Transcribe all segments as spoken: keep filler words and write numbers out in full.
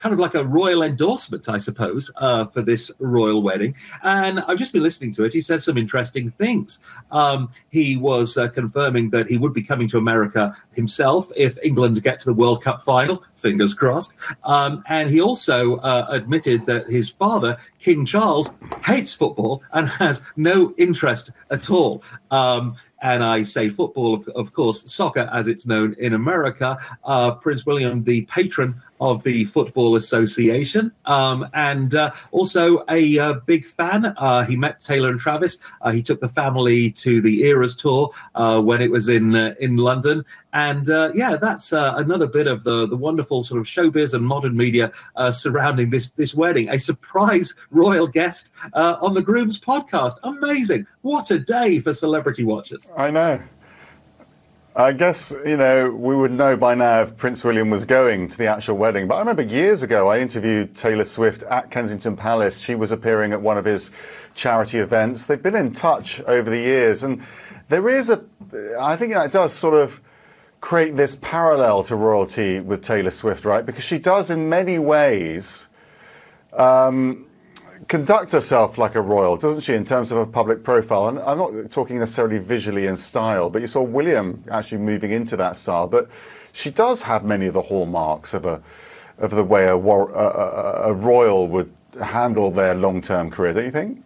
kind of like a royal endorsement, I suppose, uh, for this royal wedding. And I've just been listening to it. He said some interesting things. Um, he was uh, confirming that he would be coming to America himself if England get to the World Cup final, fingers crossed. Um, and he also uh, admitted that his father, King Charles, hates football and has no interest at all. Um, And I say football, of, of course, soccer as it's known in America. Uh, Prince William, the patron of the Football Association, um, and uh, also a uh, big fan. Uh, he met Taylor and Travis. Uh, he took the family to the Eras tour uh, when it was in uh, in London. And uh, yeah, that's uh, another bit of the, the wonderful sort of showbiz and modern media uh, surrounding this this wedding. A surprise royal guest uh, on the Groom's podcast. Amazing. What a day for celebrity watchers. I know. I guess, you know, we would know by now if Prince William was going to the actual wedding. But I remember years ago, I interviewed Taylor Swift at Kensington Palace. She was appearing at one of his charity events. They've been in touch over the years. And there is a, I think that does sort of create this parallel to royalty with Taylor Swift, right? Because she does in many ways um, conduct herself like a royal, doesn't she, in terms of a public profile? And I'm not talking necessarily visually in style, but you saw William actually moving into that style. But she does have many of the hallmarks of a of the way a, war, a, a, a royal would handle their long-term career, don't you think?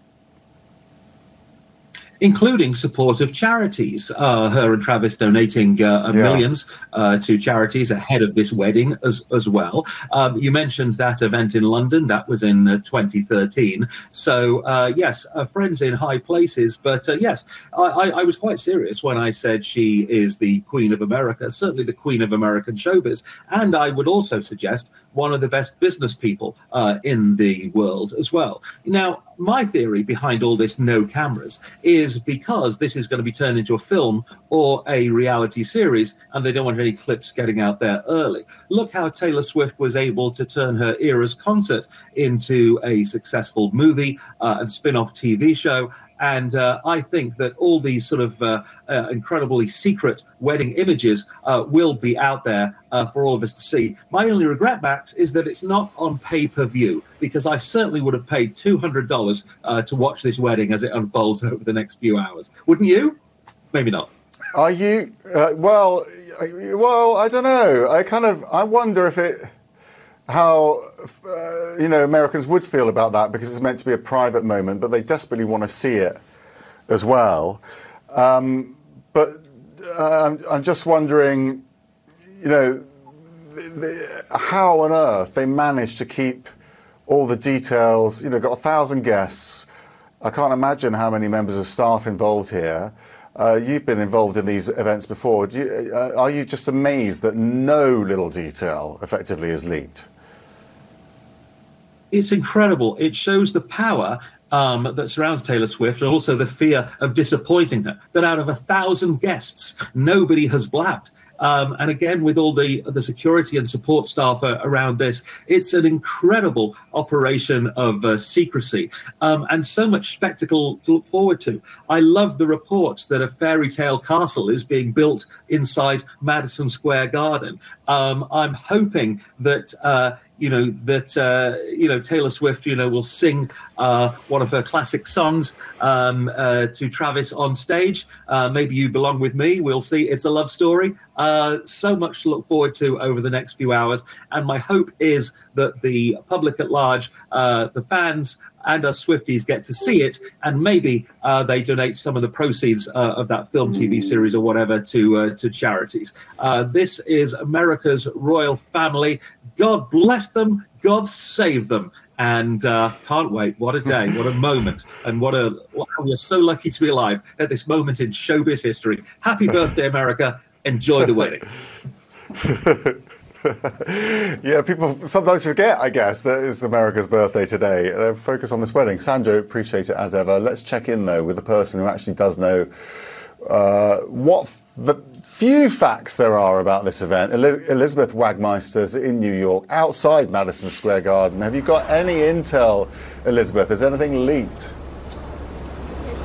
Including support of charities. Uh, her and Travis donating uh, Yeah. millions uh, to charities ahead of this wedding as as well. Um, you mentioned that event in London. That was in uh, twenty thirteen. So, uh, yes, uh, friends in high places. But uh, yes, I, I, I was quite serious when I said she is the Queen of America, certainly the Queen of American showbiz. And I would also suggest one of the best business people uh, in the world as well. Now, my theory behind all this no cameras is because this is going to be turned into a film or a reality series, and they don't want any clips getting out there early. Look how Taylor Swift was able to turn her Eras concert into a successful movie uh, and spin-off T V show. And uh, I think that all these sort of uh, uh, incredibly secret wedding images uh, will be out there uh, for all of us to see. My only regret, Max, is that it's not on pay-per-view, because I certainly would have paid two hundred dollars uh, to watch this wedding as it unfolds over the next few hours. Wouldn't you? Maybe not. Are you? Uh, well, well, I don't know. I kind of, I wonder if it, how, uh, you know, Americans would feel about that, because it's meant to be a private moment, but they desperately want to see it as well. Um, but uh, I'm, I'm just wondering, you know, the, the, how on earth they managed to keep all the details. You know, got a thousand guests. I can't imagine how many members of staff involved here. Uh, you've been involved in these events before. Do you, uh, are you just amazed that no little detail effectively is leaked? It's incredible. It shows the power um, that surrounds Taylor Swift, and also the fear of disappointing her, that out of a thousand guests, nobody has blabbed. Um, and again, with all the the security and support staff uh, around this, it's an incredible operation of uh, secrecy um, and so much spectacle to look forward to. I love the reports that a fairy tale castle is being built inside Madison Square Garden. Um, I'm hoping that uh, you know that uh, you know Taylor Swift, you know, will sing uh, one of her classic songs um, uh, to Travis on stage. Uh, Maybe You Belong With Me. We'll see. It's a love story. Uh, so much to look forward to over the next few hours. And my hope is that the public at large, uh, the fans and us Swifties, get to see it, and maybe uh, they donate some of the proceeds uh, of that film, T V series or whatever to uh, to charities. Uh, this is America's royal family. God bless them. God save them. And uh, can't wait. What a day. What a moment. And what a, wow, we're so lucky to be alive at this moment in showbiz history. Happy birthday, America. Enjoy the wedding. Yeah, people sometimes forget, I guess, that it's America's birthday today. Uh, focus on this wedding. Sandro, appreciate it as ever. Let's check in, though, with the person who actually does know uh, what the few facts there are about this event. El- Elizabeth Wagmeister's in New York, outside Madison Square Garden. Have you got any intel, Elizabeth? Has anything leaked?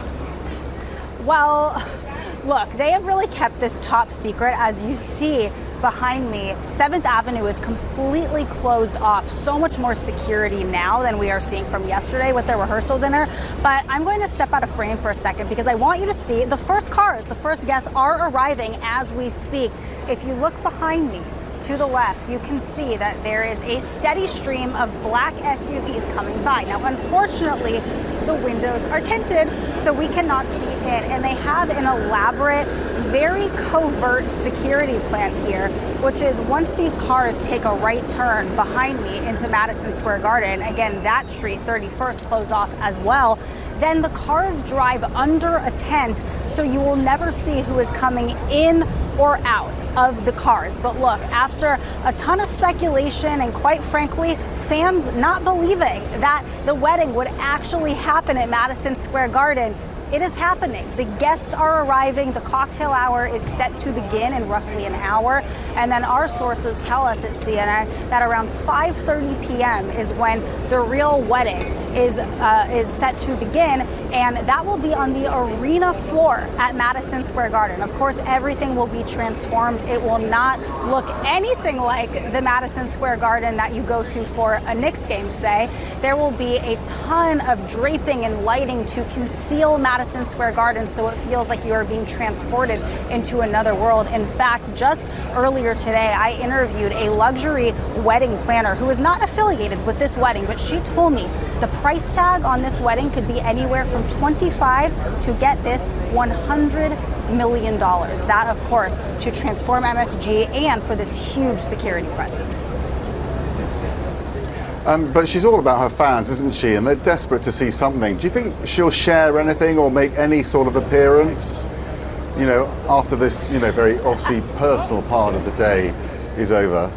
Well, look, they have really kept this top secret, as you see behind me, seventh Avenue is completely closed off. So much more security now than we are seeing from yesterday with their rehearsal dinner. But I'm going to step out of frame for a second because I want you to see the first cars, the first guests are arriving as we speak. If you look behind me, to the left, you can see that there is a steady stream of black S U Vs coming by. Now, unfortunately, the windows are tinted, so we cannot see in. And they have an elaborate, very covert security plan here, which is once these cars take a right turn behind me into Madison Square Garden, again, that street, thirty-first, closed off as well, then the cars drive under a tent, so you will never see who is coming in or out of the cars. But look, after a ton of speculation and quite frankly, fans not believing that the wedding would actually happen at Madison Square Garden, it is happening. The guests are arriving. The cocktail hour is set to begin in roughly an hour. And then our sources tell us at C N N that around five thirty p m is when the real wedding is uh, is set to begin. And that will be on the arena floor at Madison Square Garden. Of course, everything will be transformed. It will not look anything like the Madison Square Garden that you go to for a Knicks game, say. There will be a ton of draping and lighting to conceal Madison Madison Square Garden, so it feels like you are being transported into another world. In fact, just earlier today, I interviewed a luxury wedding planner who is not affiliated with this wedding, but she told me the price tag on this wedding could be anywhere from twenty-five to get this one hundred million dollars. That, of course, to transform M S G and for this huge security presence. Um, but she's all about her fans, isn't she? And they're desperate to see something. Do you think she'll share anything or make any sort of appearance, you know, after this, you know, very obviously personal part of the day is over?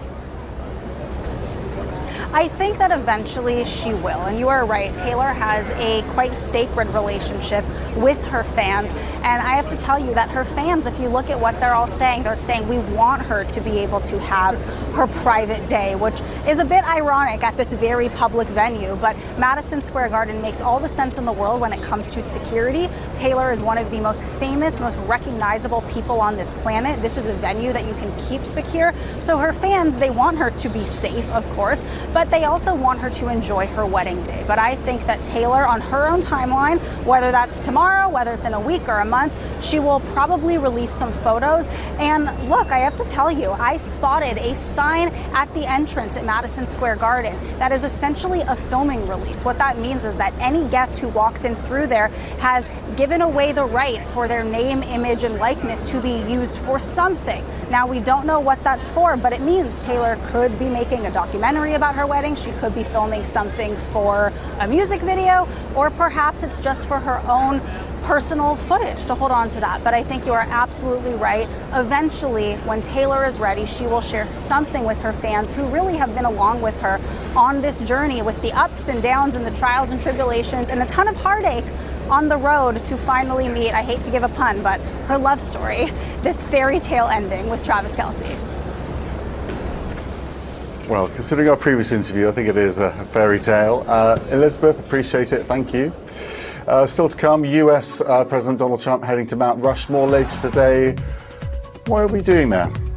I think that eventually she will, and you are right. Taylor has a quite sacred relationship with her fans, and I have to tell you that her fans, if you look at what they're all saying, they're saying we want her to be able to have her private day, which is a bit ironic at this very public venue, but Madison Square Garden makes all the sense in the world when it comes to security. Taylor is one of the most famous, most recognizable people on this planet. This is a venue that you can keep secure, so her fans, they want her to be safe, of course, but But they also want her to enjoy her wedding day. But I think that Taylor, on her own timeline, whether that's tomorrow, whether it's in a week or a month, she will probably release some photos. And look, I have to tell you, I spotted a sign at the entrance at Madison Square Garden that is essentially a filming release. What that means is that any guest who walks in through there has given away the rights for their name, image, and likeness to be used for something. Now, we don't know what that's for, but it means Taylor could be making a documentary about her wedding. She could be filming something for a music video, or perhaps it's just for her own personal footage to hold on to that. But I think you are absolutely right. Eventually, when Taylor is ready, she will share something with her fans who really have been along with her on this journey with the ups and downs and the trials and tribulations and a ton of heartache on the road to finally meet, I hate to give a pun, but her love story, this fairy tale ending with Travis Kelce. Well, considering our previous interview, I think it is a fairy tale. Uh, Elizabeth, appreciate it. Thank you. Uh, still to come, U S uh, President Donald Trump heading to Mount Rushmore later today. What are we doing there?